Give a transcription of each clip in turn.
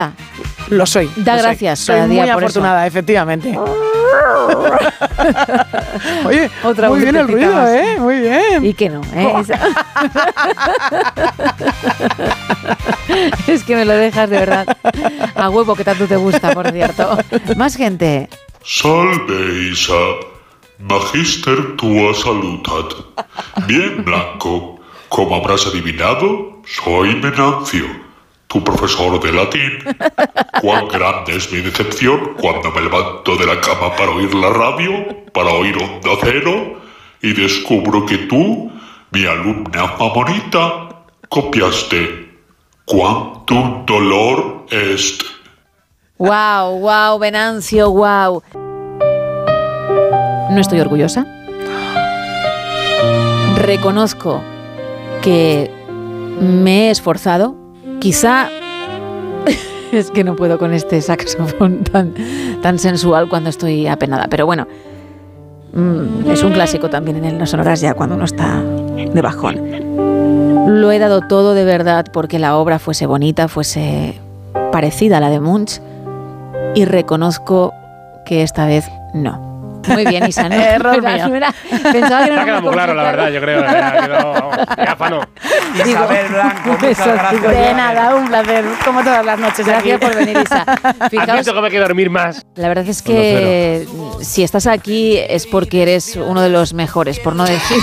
Lo soy. Da gracias. Soy muy afortunada, efectivamente. Oye, otra muy bien el ruido, más. Muy bien. Y que no, Es que me lo dejas de verdad a huevo, que tanto te gusta, por cierto. Más gente. Salve, Isa. Magister tua salutat. Bien, Blanco. Como habrás adivinado, soy Venancio, tu profesor de latín. Cuán grande es mi decepción cuando me levanto de la cama para oír la radio, para oír Onda Cero, y descubro que tú, mi alumna favorita, copiaste Quantum dolor est. Wow, Venancio, wow. No estoy orgullosa. Reconozco que me he esforzado. Quizá es que no puedo con este saxofón tan sensual cuando estoy apenada. Pero bueno, es un clásico también en el No Sonoras ya cuando uno está de bajón. Lo he dado todo de verdad porque la obra fuese bonita, fuese parecida a la de Munch, y reconozco que esta vez no. Muy bien, Isa, ¿no? Error mío. Pensaba que no ha quedado muy claro, la verdad, yo creo. Diáfano. Isabel Blanco, muchas gracias. De nada, un placer, como todas las noches. Gracias por venir, Isa. Fijaos, has visto que me quedo a dormir más. La verdad es que si estás aquí es porque eres uno de los mejores, por no decir...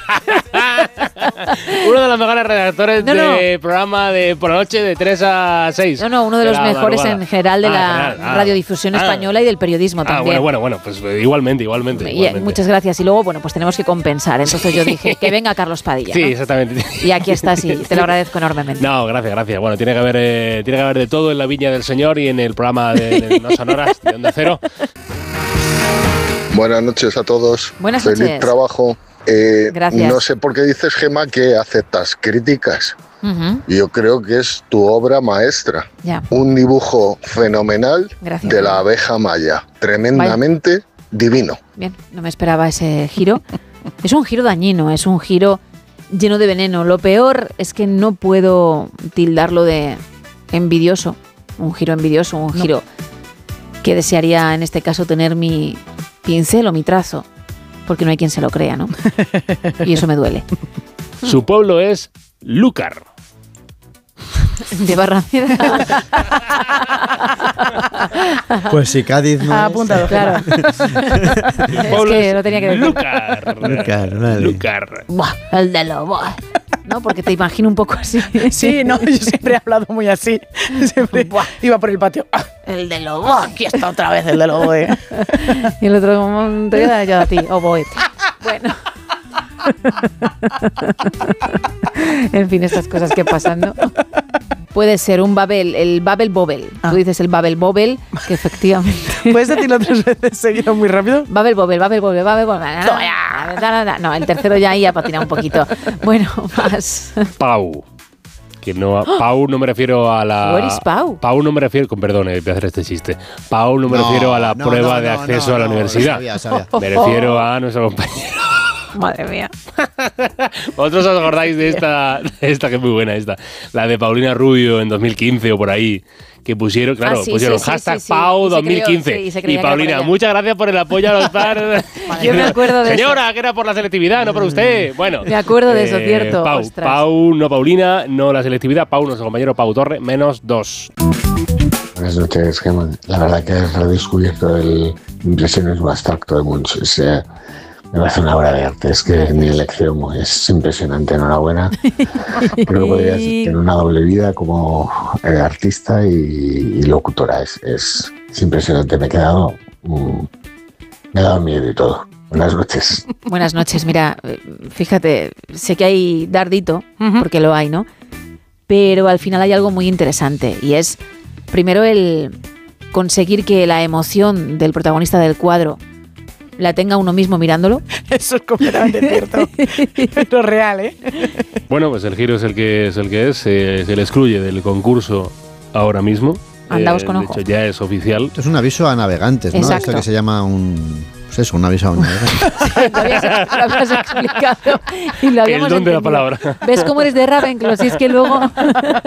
Uno de los mejores redactores de programa de por la noche de 3 a 6. Uno de los mejores madrugada. En general de la radiodifusión española y del periodismo también. Bueno, pues igualmente. Muchas gracias. Y luego, pues tenemos que compensar. Entonces yo dije, que venga Carlos Padilla. Sí, ¿no? Exactamente. Y aquí estás y te lo agradezco enormemente. No, gracias. Bueno, tiene que haber de todo en la Viña del Señor y en el programa de No Sonoras de Onda Cero. Buenas noches a todos. Buenas noches. Feliz trabajo. Gracias. No sé por qué dices, Gemma, que aceptas críticas. Uh-huh. Yo creo que es tu obra maestra. Ya. Un dibujo fenomenal. Gracias. De la abeja maya. Tremendamente divino. Bien, no me esperaba ese giro. Es un giro dañino, es un giro lleno de veneno. Lo peor es que no puedo tildarlo de envidioso. Un giro envidioso, un giro que desearía en este caso tener mi pincel o mi trazo. Porque no hay quien se lo crea, ¿no? Y eso me duele. Su pueblo es Lúcar. De Barrameda. Pues si Cádiz no apuntado, claro. Es que lo tenía que decir. Lúcar. Buah, el de lo buah. ¿No? Porque te imagino un poco así. Sí, no, yo siempre he hablado muy así. Siempre iba por el patio. El de Lobo. Aquí está otra vez el de Lobo. Y el otro, te voy a dar yo a ti, Oboete. Bueno. En fin, estas cosas que pasan, ¿no? Puede ser un Babel, el Babel Bobel. Tú dices el Babel Bobel, que efectivamente... ¿Puedes decirlo 3 veces seguido muy rápido? Babel Bobel, Babel Bobel, Babel Bobel. No, el tercero ya ahí ha patinado un poquito. Bueno, más. Pau. Que no, Pau no me refiero a la... Where is Pau? Pau no me refiero... Perdón, voy a hacer este chiste. Pau no me refiero a la prueba de acceso a la universidad. Sabía. Me refiero a nuestro compañero. Madre mía. ¿Vosotros os acordáis de esta que es muy buena esta? La de Paulina Rubio en 2015 o por ahí. Que pusieron, pusieron hashtag Pau 2015. Y Paulina, muchas gracias por el apoyo a los padres. Yo me acuerdo de Señora, eso. que era por la selectividad, no por usted. Bueno. Me acuerdo de eso, cierto. Pau, no Paulina, no la selectividad. Pau, nuestro compañero Pau Torre, -2. Buenas noches, Gemma. La verdad que has redescubierto el impresionismo abstracto de Munch. Me parece una obra de arte, es que ni elección es impresionante, enhorabuena. Creo que podrías tener una doble vida como artista y locutora, es impresionante, me he dado miedo y todo. Buenas noches. Buenas noches, mira, fíjate, sé que hay dardito, porque lo hay, ¿no? Pero al final hay algo muy interesante y es, primero, el conseguir que la emoción del protagonista del cuadro la tenga uno mismo mirándolo. Eso es completamente cierto. Pero real, ¿eh? Bueno, pues el giro es el que es. Se le excluye del concurso ahora mismo. Andaos con ojo. De hecho, ya es oficial. Esto es un aviso a navegantes, ¿no? Exacto. Esto que se llama un aviso a navegantes. Lo habías explicado y lo habíamos El don de la entendido. palabra. ¿Ves cómo eres de Ravenclaw? Si es que luego...